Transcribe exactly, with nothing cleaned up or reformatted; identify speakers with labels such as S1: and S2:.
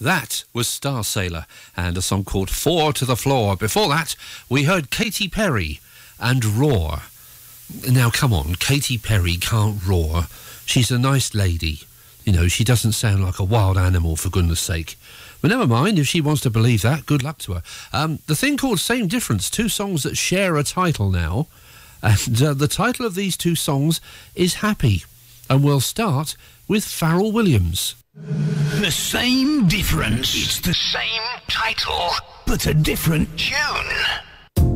S1: That was Star Sailor and a song called Four to the Floor. Before that, we heard Katy Perry and Roar. Now, come on, Katy Perry can't roar. She's a nice lady. You know, she doesn't sound like a wild animal, for goodness sake. But never mind, if she wants to believe that, good luck to her. Um, the thing called Same Difference, two songs that share a title now. And uh, the title of these two songs is Happy. And we'll start with Pharrell Williams.
S2: The same difference. It's the same title, but a different tune.